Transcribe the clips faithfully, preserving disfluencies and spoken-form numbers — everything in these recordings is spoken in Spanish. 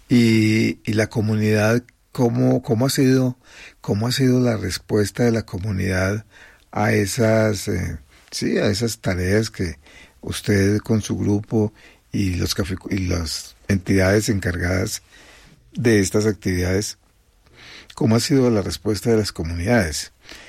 Y, y la comunidad, ¿cómo, cómo ha sido, cómo ha sido la respuesta de la comunidad a esas, eh, sí, a esas tareas que usted con su grupo y los caficu- y las entidades encargadas de estas actividades, cómo ha sido la respuesta de las comunidades?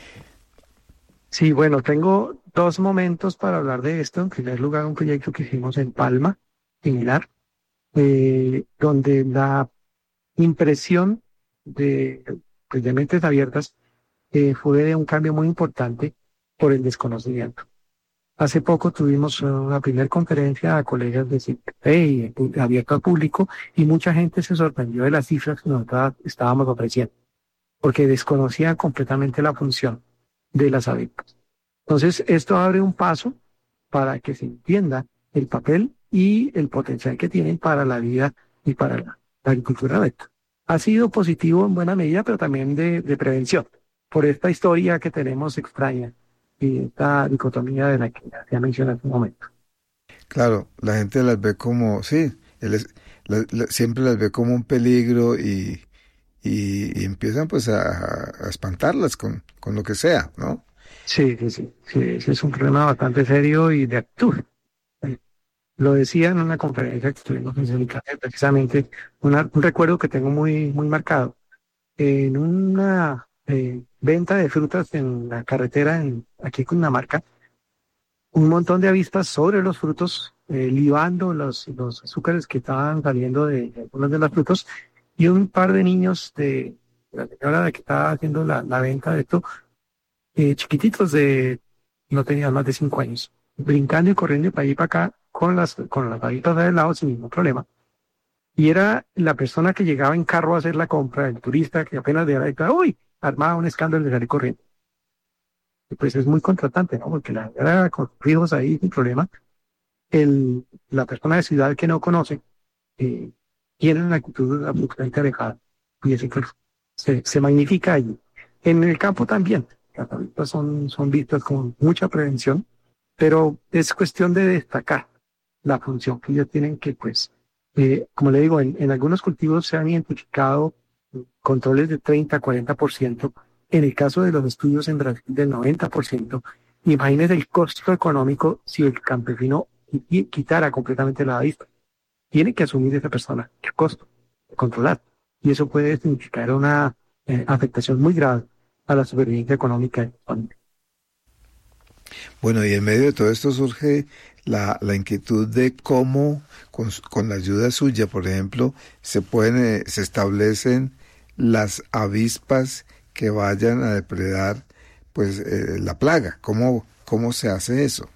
Sí, bueno, tengo dos momentos para hablar de esto. En primer lugar, un proyecto que hicimos en Palma, similar, eh, donde la impresión de, pues, de mentes abiertas eh, fue de un cambio muy importante por el desconocimiento. Hace poco tuvimos eh, una primera conferencia a colegas de CIPEI, abierto al público, y mucha gente se sorprendió de las cifras que nosotros estábamos ofreciendo, porque desconocían completamente la función de las abejas. Entonces, esto abre un paso para que se entienda el papel y el potencial que tienen para la vida y para la, la agricultura abeja. Ha sido positivo en buena medida, pero también de, de prevención, por esta historia que tenemos extraña y esta dicotomía de la que ya se ha mencionado hace un momento. Claro, la gente las ve como, sí, él es- la- la- siempre las ve como un peligro y, y, y empiezan pues a, a espantarlas con, con lo que sea, ¿no? Sí, sí, sí, sí, ese es un problema bastante serio y de actitud. Lo decía en una conferencia que tuvimos en Celicate, precisamente una- un recuerdo que tengo muy, muy marcado. En una eh, venta de frutas en la carretera en, aquí en Cundinamarca, un montón de avispas sobre los frutos, eh, libando los, los azúcares que estaban saliendo de, de algunos de los frutos, y un par de niños de la señora que estaba haciendo la, la venta de esto, eh, chiquititos de, no tenían más de cinco años, brincando y corriendo para allí y para acá con las, con las avispas de lado sin ningún problema. Y era la persona que llegaba en carro a hacer la compra, el turista que apenas de ahí, uy, armaba un escándalo de salir corriendo. Y pues es muy contratante, ¿no? Porque la verdad, con hijos ahí sin problema, el, la persona de ciudad que no conoce eh, tiene una actitud absolutamente alejada. Y eso pues, se, se magnifica allí. En el campo también, las avispas son, son vistas con mucha prevención, pero es cuestión de destacar la función que ellos tienen que, pues, eh, como le digo, en, en algunos cultivos se han identificado controles de treinta, cuarenta por ciento. En el caso de los estudios en Brasil del noventa por ciento. Imagínese el costo económico si el campesino qui- quitara completamente la avispa. Tiene que asumir esa persona el costo de controlar. Y eso puede significar una eh, afectación muy grave a la supervivencia económica de la familia. Bueno, y en medio de todo esto surge la, la inquietud de cómo, con, su- con la ayuda suya, por ejemplo, se pueden, eh, se establecen las avispas que vayan a depredar, pues, eh, la plaga. ¿Cómo, cómo se hace eso?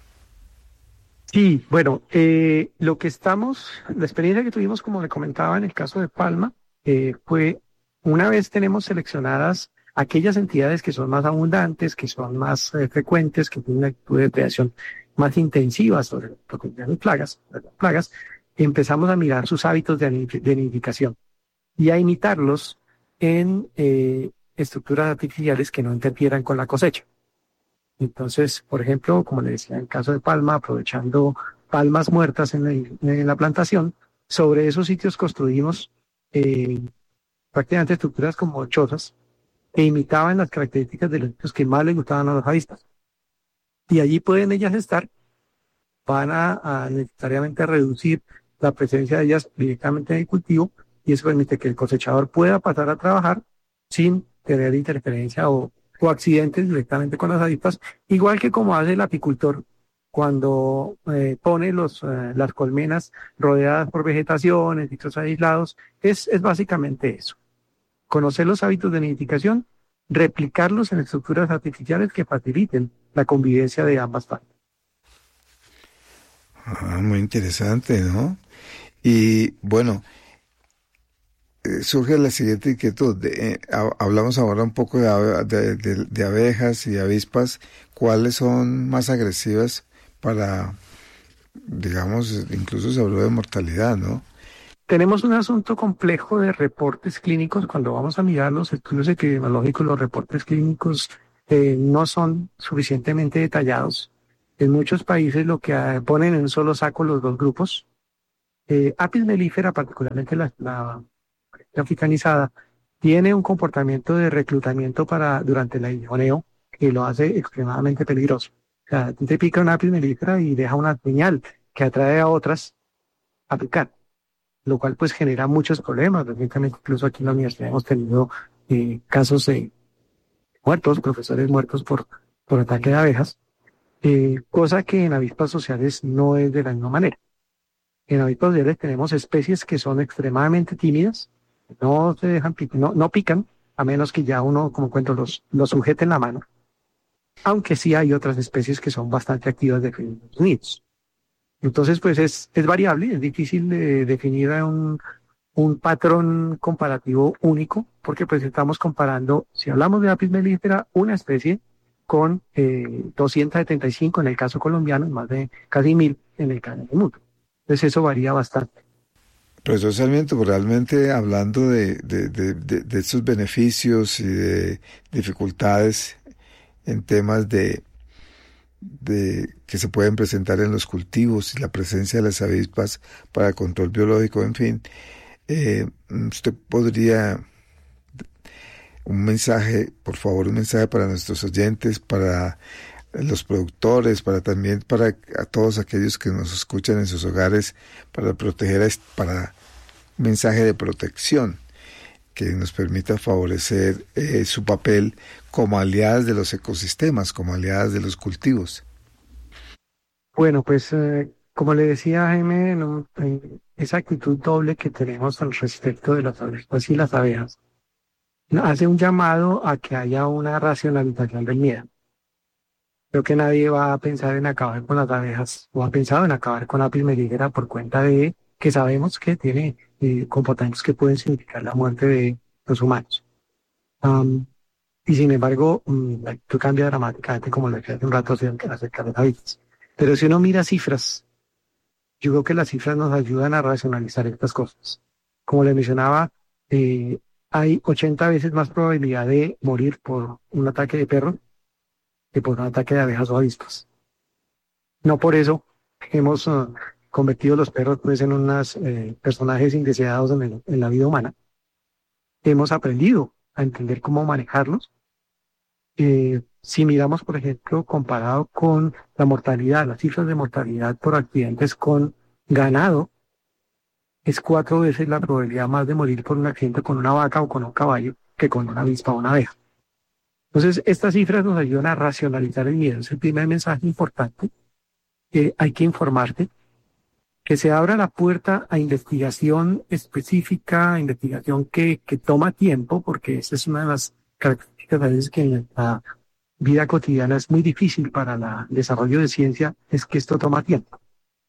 Sí, bueno, eh, lo que estamos, la experiencia que tuvimos, como le comentaba en el caso de Palma, eh, fue una vez tenemos seleccionadas aquellas entidades que son más abundantes, que son más eh, frecuentes, que tienen una actitud de depredación más intensiva sobre las plagas, las plagas, empezamos a mirar sus hábitos de, ani- de nidificación y a imitarlos en eh, estructuras artificiales que no interfieran con la cosecha. Entonces, por ejemplo, como le decía en el caso de Palma, aprovechando palmas muertas en, el- en la plantación, sobre esos sitios construimos eh, prácticamente estructuras como chozas que imitaban las características de los sitios que más les gustaban a los avispas. Y allí pueden ellas estar, van a, a necesariamente reducir la presencia de ellas directamente en el cultivo y eso permite que el cosechador pueda pasar a trabajar sin tener interferencia o, o accidentes directamente con las avispas, igual que como hace el apicultor cuando eh, pone los, eh, las colmenas rodeadas por vegetación, en sitios aislados, es, es básicamente eso. Conocer los hábitos de nidificación, replicarlos en estructuras artificiales que faciliten la convivencia de ambas partes. Ah, muy interesante, ¿no? Y bueno, eh, surge la siguiente inquietud. De, eh, ha- hablamos ahora un poco de, ave- de, de- de abejas y avispas. ¿Cuáles son más agresivas para, digamos, incluso se habló de mortalidad, ¿no? Tenemos un asunto complejo de reportes clínicos. Cuando vamos a mirar los estudios epidemiológicos, los reportes clínicos eh, no son suficientemente detallados. En muchos países lo que ah, ponen en un solo saco los dos grupos. Eh, Apis mellifera, particularmente la, la africanizada, tiene un comportamiento de reclutamiento para, durante el aguijoneo que lo hace extremadamente peligroso. O sea, te pica una apis mellifera y deja una señal que atrae a otras a picar, lo cual pues genera muchos problemas. Recientemente, incluso aquí en la universidad hemos tenido eh, casos de muertos, profesores muertos por, por ataque de abejas, eh, cosa que en avispas sociales no es de la misma manera. En avispas sociales tenemos especies que son extremadamente tímidas, no se dejan picar, no, no pican, a menos que ya uno, como cuento, los, los sujete en la mano. Aunque sí hay otras especies que son bastante activas defendiendo los nidos. Entonces, pues es, es variable, es difícil de definir un, un patrón comparativo único, porque pues estamos comparando, si hablamos de apis mellifera, una especie con eh, doscientos setenta y cinco en el caso colombiano, más de casi mil en el caso del mundo. Entonces eso varía bastante. Profesor Sarmiento, realmente hablando de, de, de, de, de estos beneficios y de dificultades en temas de de que se pueden presentar en los cultivos y la presencia de las avispas para el control biológico, en fin, eh, usted podría un mensaje, por favor, un mensaje para nuestros oyentes, para los productores, para también para a todos aquellos que nos escuchan en sus hogares, para proteger, para un mensaje de protección que nos permita favorecer eh, su papel como aliadas de los ecosistemas, como aliadas de los cultivos. Bueno, pues eh, como le decía Jaime, ¿no? Eh, esa actitud doble que tenemos al respecto de las avispas y las abejas ¿no? hace un llamado a que haya una racionalización del miedo. Creo que nadie va a pensar en acabar con las abejas o ha pensado en acabar con la apis mellifera por cuenta de que sabemos que tiene eh, comportamientos que pueden significar la muerte de los humanos. Um, y sin embargo, um, la actitud cambia dramáticamente, como lo decía hace un rato acerca de las abejas. Pero si uno mira cifras, yo creo que las cifras nos ayudan a racionalizar estas cosas. Como le mencionaba, eh, hay ochenta veces más probabilidad de morir por un ataque de perro que por un ataque de abejas o avispas. No por eso hemos uh, convertido los perros pues, en unos eh, personajes indeseados en, el, en la vida humana. Hemos aprendido a entender cómo manejarlos. Eh, si miramos, por ejemplo, comparado con la mortalidad, las cifras de mortalidad por accidentes con ganado, es cuatro veces la probabilidad más de morir por un accidente con una vaca o con un caballo que con una avispa o una abeja. Entonces, estas cifras nos ayudan a racionalizar el miedo. Es el primer mensaje importante. Que hay que informarte, que se abra la puerta a investigación específica, a investigación que, que toma tiempo, porque esa es una de las características a veces que en la vida cotidiana es muy difícil para el desarrollo de ciencia, es que esto toma tiempo.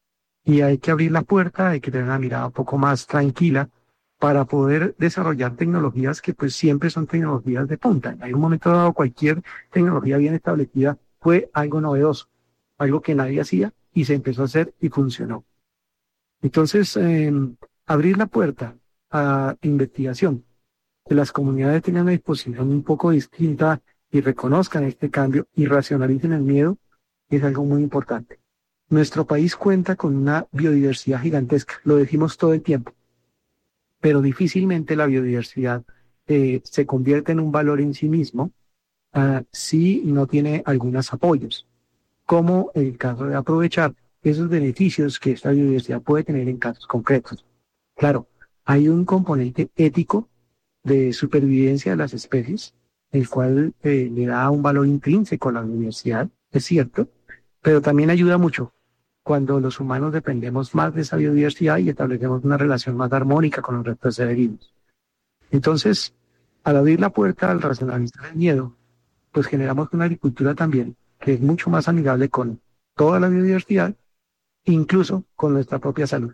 Y hay que abrir la puerta, hay que tener una mirada un poco más tranquila para poder desarrollar tecnologías que pues siempre son tecnologías de punta. En algún momento dado, cualquier tecnología bien establecida fue algo novedoso, algo que nadie hacía y se empezó a hacer y funcionó. Entonces, eh, abrir la puerta a investigación, que las comunidades tengan una disposición un poco distinta y reconozcan este cambio y racionalicen el miedo, es algo muy importante. Nuestro país cuenta con una biodiversidad gigantesca, lo decimos todo el tiempo, pero difícilmente la biodiversidad eh, se convierte en un valor en sí mismo uh, si no tiene algunos apoyos, como el caso de aprovechar esos beneficios que esta biodiversidad puede tener en casos concretos. Claro, hay un componente ético de supervivencia de las especies, el cual eh, le da un valor intrínseco a la biodiversidad, es cierto, pero también ayuda mucho cuando los humanos dependemos más de esa biodiversidad y establecemos una relación más armónica con los resto de seres vivos. Entonces, al abrir la puerta al racionalizar el miedo, pues generamos una agricultura también que es mucho más amigable con toda la biodiversidad, incluso con nuestra propia salud.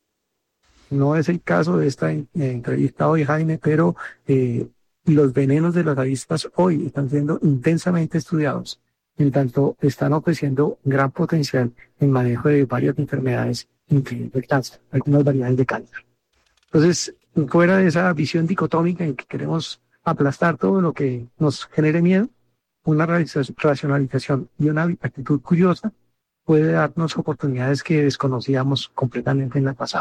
No es el caso de esta eh, entrevista hoy, Jaime, pero eh, los venenos de las avispas hoy están siendo intensamente estudiados, en tanto están ofreciendo gran potencial en manejo de varias enfermedades, incluyendo el cáncer, algunas variedades de cáncer. Entonces, fuera de esa visión dicotómica en que queremos aplastar todo lo que nos genere miedo, una racionalización y una actitud curiosa puede darnos oportunidades que desconocíamos completamente en el pasado.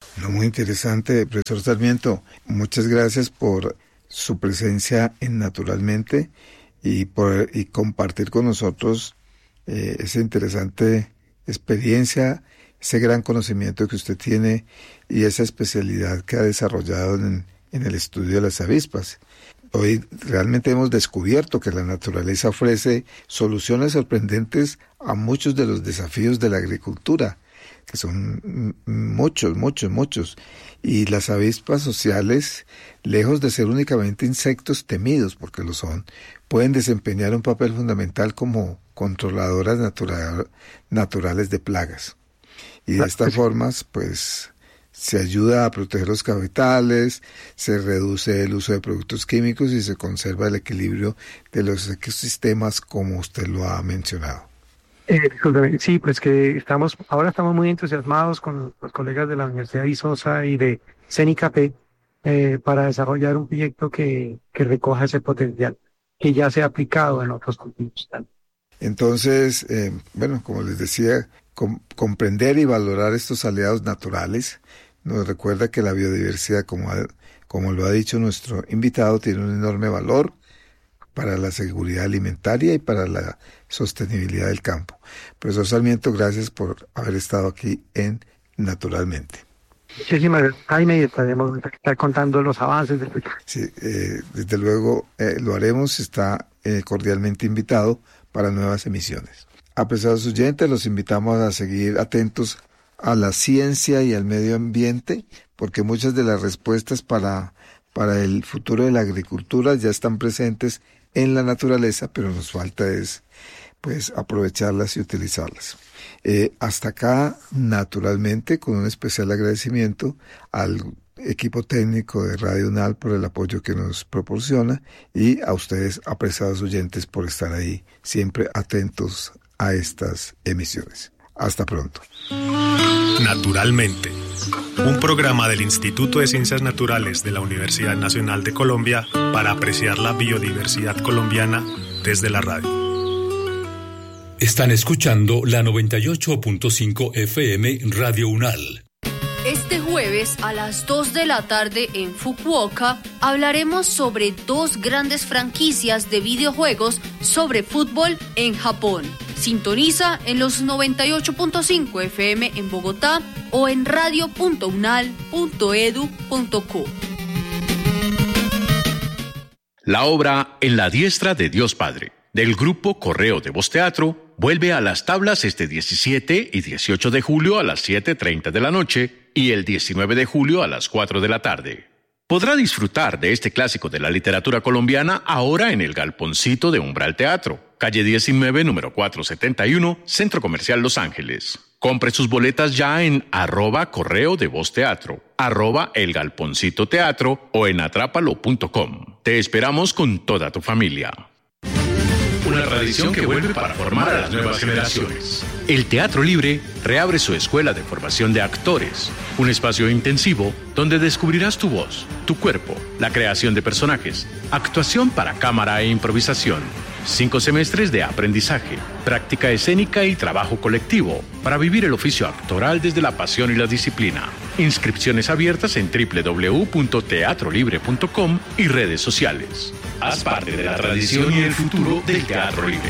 No, muy interesante, profesor Sarmiento. Muchas gracias por su presencia en Naturalmente y por y compartir con nosotros eh, esa interesante experiencia, ese gran conocimiento que usted tiene y esa especialidad que ha desarrollado en, en el estudio de las avispas. Hoy realmente hemos descubierto que la naturaleza ofrece soluciones sorprendentes a muchos de los desafíos de la agricultura, que son muchos, muchos, muchos. Y las avispas sociales, lejos de ser únicamente insectos temidos, porque lo son, pueden desempeñar un papel fundamental como controladoras natura- naturales de plagas. Y de estas formas, pues, se ayuda a proteger los capitales, se reduce el uso de productos químicos y se conserva el equilibrio de los ecosistemas, como usted lo ha mencionado. Eh, discúlpeme, sí, pues que estamos, ahora estamos muy entusiasmados con los colegas de la Universidad de Visosa y de CENICAP eh, para desarrollar un proyecto que, que recoja ese potencial, que ya se ha aplicado en otros cultivos. Entonces, eh, bueno, como les decía, com- comprender y valorar estos aliados naturales nos recuerda que la biodiversidad, como, ha, como lo ha dicho nuestro invitado, tiene un enorme valor para la seguridad alimentaria y para la sostenibilidad del campo. Profesor Sarmiento, gracias por haber estado aquí en Naturalmente. Muchísimas gracias, Jaime, y estaremos estar contando los avances del proyecto. Sí, eh, desde luego eh, lo haremos, está eh, cordialmente invitado para nuevas emisiones. Apreciados oyentes, los invitamos a seguir atentos a la ciencia y al medio ambiente, porque muchas de las respuestas para, para el futuro de la agricultura ya están presentes en la naturaleza, pero nos falta es pues aprovecharlas y utilizarlas. Eh, hasta acá, Naturalmente, con un especial agradecimiento al equipo técnico de Radio UNAL por el apoyo que nos proporciona y a ustedes, apreciados oyentes, por estar ahí siempre atentos a estas emisiones. Hasta pronto. Naturalmente, un programa del Instituto de Ciencias Naturales de la Universidad Nacional de Colombia para apreciar la biodiversidad colombiana desde la radio. Están escuchando la noventa y ocho punto cinco F M Radio UNAL. Este jueves a las dos de la tarde en Fukuoka hablaremos sobre dos grandes franquicias de videojuegos sobre fútbol en Japón. Sintoniza en los noventa y ocho punto cinco F M en Bogotá o en radio punto unal punto edu punto co. La obra En la diestra de Dios Padre, del grupo Correo de Voz Teatro, vuelve a las tablas este diecisiete y dieciocho de julio a las siete y media de la noche y el diecinueve de julio a las cuatro de la tarde. Podrá disfrutar de este clásico de la literatura colombiana ahora en el Galponcito de Umbral Teatro, calle diecinueve, número cuatrocientos setenta y uno, Centro Comercial Los Ángeles. Compre sus boletas ya en arroba Correo de Voz Teatro, arroba El Galponcito Teatro o en atrápalo punto com. Te esperamos con toda tu familia. Una tradición que vuelve para formar a las nuevas generaciones. El Teatro Libre reabre su escuela de formación de actores, un espacio intensivo donde descubrirás tu voz, tu cuerpo, la creación de personajes, actuación para cámara e improvisación. Cinco semestres de aprendizaje, práctica escénica y trabajo colectivo para vivir el oficio actoral desde la pasión y la disciplina. Inscripciones abiertas en doble u doble u doble u punto teatro libre punto com y redes sociales. Haz parte de la tradición y el futuro del Teatro Libre.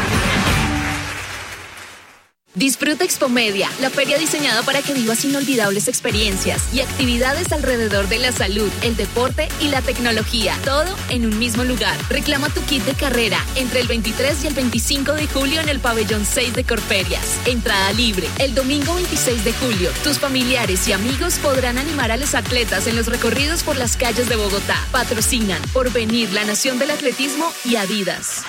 Disfruta Expomedia, la feria diseñada para que vivas inolvidables experiencias y actividades alrededor de la salud, el deporte y la tecnología, todo en un mismo lugar. Reclama tu kit de carrera entre el veintitrés y el veinticinco de julio en el pabellón seis de Corferias. Entrada libre. El domingo veintiséis de julio, tus familiares y amigos podrán animar a los atletas en los recorridos por las calles de Bogotá. Patrocinan Porvenir, la Nación del Atletismo y Adidas.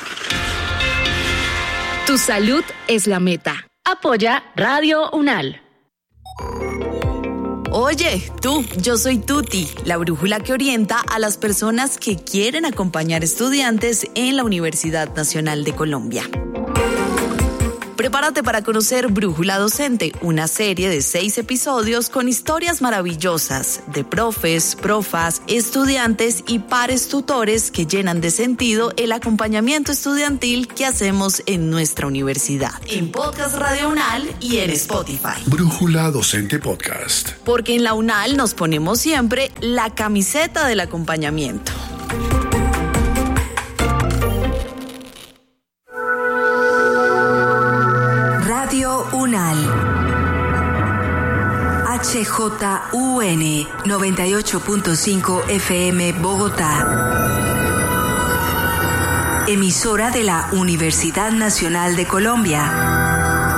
Tu salud es la meta. Apoya Radio UNAL. Oye, tú, yo soy Tuti, la brújula que orienta a las personas que quieren acompañar estudiantes en la Universidad Nacional de Colombia. Prepárate para conocer Brújula Docente, una serie de seis episodios con historias maravillosas de profes, profas, estudiantes y pares tutores que llenan de sentido el acompañamiento estudiantil que hacemos en nuestra universidad. En Podcast Radio UNAL y en Spotify. Brújula Docente Podcast. Porque en la UNAL nos ponemos siempre la camiseta del acompañamiento. Radio UNAL. H J U N noventa y ocho punto cinco F M Bogotá. Emisora de la Universidad Nacional de Colombia.